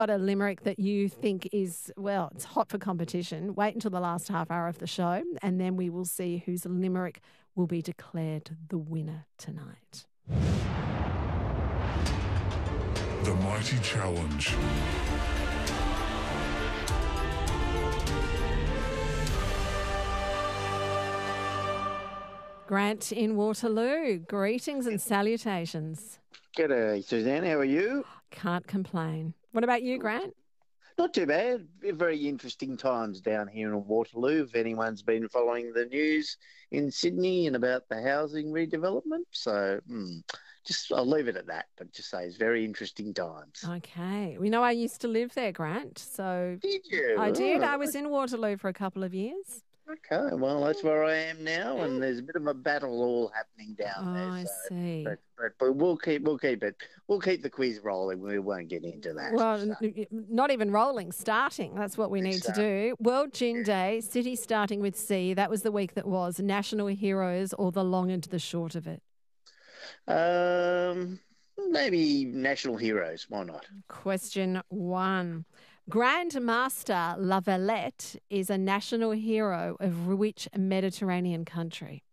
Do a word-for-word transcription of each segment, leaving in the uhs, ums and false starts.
got a limerick that you think is, well, it's hot for competition, wait until the last half hour of the show and then we will see whose limerick will be declared the winner tonight. The Mighty Challenge. Grant in Waterloo, greetings and salutations. G'day, Suzanne. How are you? Can't complain. What about you, Grant? Not too bad. Very interesting times down here in Waterloo. If anyone's been following the news in Sydney and about the housing redevelopment, so hmm, just I'll leave it at that. But just say it's very interesting times. Okay. We know I used to live there, Grant. So did you? I did. Oh, I was in Waterloo for a couple of years. Okay, well, that's where I am now, and there's a bit of a battle all happening down oh, there. I so, see. But, but, but we'll keep we'll keep it we'll keep the quiz rolling. We won't get into that. Well, so. n- not even rolling, starting. That's what we need to do. World Gin Day, city starting with C. That was the week that was. National heroes, or the long and the short of it? Um, maybe national heroes. Why not? Question one. Grandmaster Lavalette is a national hero of which Mediterranean country?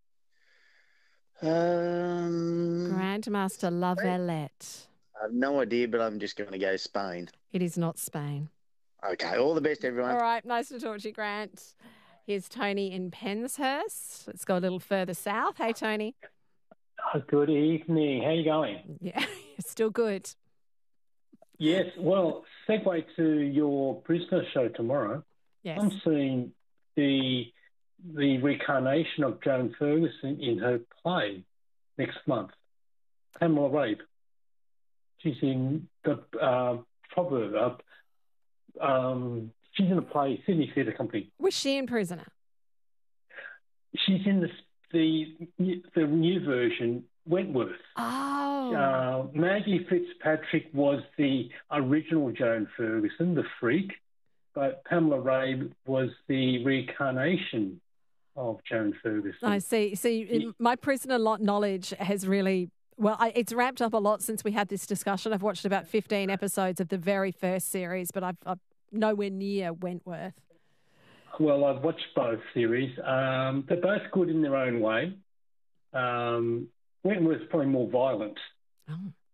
Um, Grandmaster Lavalette. I have no idea, but I'm just going to go Spain. It is not Spain. Okay, all the best, everyone. All right, nice to talk to you, Grant. Here's Tony in Penshurst. Let's go a little further south. Hey, Tony. Oh, good evening. How are you going? Yeah, still good. Yes, well, segue to your Prisoner show tomorrow. Yes. I'm seeing the the reincarnation of Joan Ferguson in her play next month. Pamela Rabe. She's in the uh, proverb. Uh, um, she's in a play, Sydney Theatre Company. Was she in Prisoner? She's in the the the new version, Wentworth. Oh. Uh, Maggie Fitzpatrick was the original Joan Ferguson, the freak, but Pamela Rabe was the reincarnation of Joan Ferguson. I see. See, Yeah. my Prisoner lot knowledge has really, well, I, it's ramped up a lot since we had this discussion. I've watched about fifteen episodes of the very first series, but I've, I'm nowhere near Wentworth. Well, I've watched both series. Um, they're both good in their own way. Um, Wentworth's probably more violent. Oh.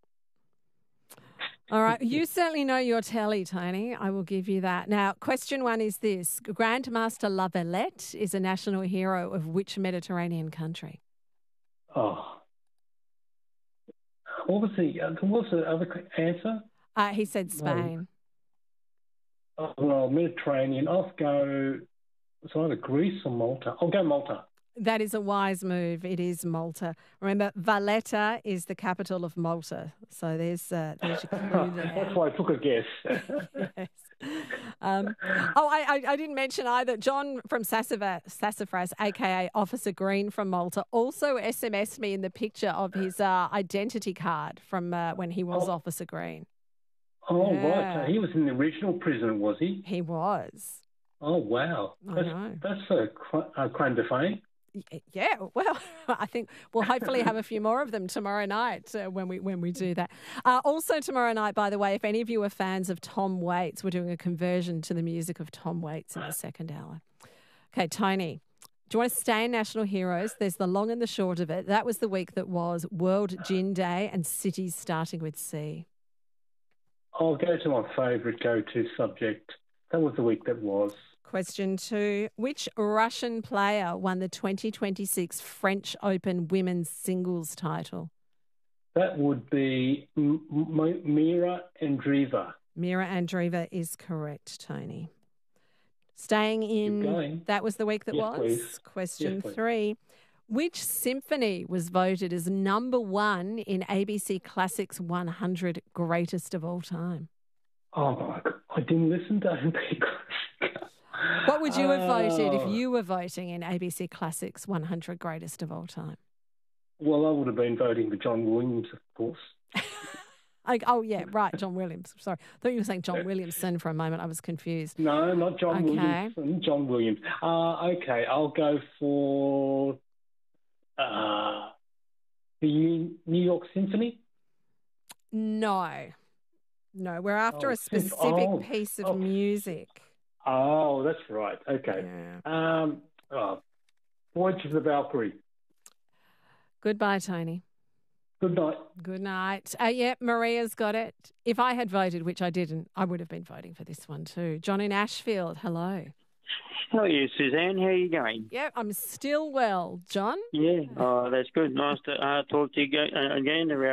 All right. You certainly know your telly, Tony. I will give you that. Now, question one is this. Grandmaster Lavalette is a national hero of which Mediterranean country? Oh. What was the, uh, what was the other answer? Uh, he said Spain. Oh, well, Mediterranean. I'll go, it's either Greece or Malta. I'll go Malta. That is a wise move. It is Malta. Remember, Valletta is the capital of Malta. So there's, uh, there's your clue there. That's why I took a guess. Yes. Um, oh, I, I, I didn't mention either. John from Sassafras, Sassafras, a k a. Officer Green from Malta, also S M S'd me in the picture of his uh, identity card from uh, when he was Oh. Officer Green. Oh, Yeah. right. So he was in the original prison, was he? He was. Oh, wow. I That's, know. that's a, cl- a claim to fame. Y- Yeah, well, I think we'll hopefully have a few more of them tomorrow night uh, when we when we do that. Uh, also tomorrow night, by the way, if any of you are fans of Tom Waits, we're doing a conversion to the music of Tom Waits in the second hour. Okay, Tony, do you want to stay in National Heroes? There's the long and the short of it. That was the week that was World Gin Day and cities starting with C. I'll go to my favourite go-to subject. That was the week that was. Question two. Which Russian player won the twenty twenty-six French Open women's singles title? That would be M- M- Mira Andreeva. Mira Andreeva is correct, Tony. Staying Keep in, going. that was the week that Yes, was. please. Question Yes, please. three. Which symphony was voted as number one in A B C Classics one hundred Greatest of All Time? Oh, my God. I didn't listen to M P Classic. What would you have voted if Oh. you were voting in A B C Classics one hundred Greatest of All Time? Well, I would have been voting for John Williams, of course. I, oh, yeah, right, John Williams. Sorry. I thought you were saying John Williamson for a moment. I was confused. No, not John Okay. Williams. John Williams. Uh, okay, I'll go for uh, the New York Symphony. No. No, we're after Oh, a Symp- specific oh, piece of oh. music. Oh, that's right. Okay. Yeah. Um, oh, Voyage of the Valkyrie. Goodbye, Tony. Good night. Good night. Uh, yeah, Maria's got it. If I had voted, which I didn't, I would have been voting for this one too. John in Ashfield, hello. How are you, Suzanne? How are you going? Yep, I'm still well. John? Yeah, oh, that's good. Nice to uh, talk to you go- uh, again.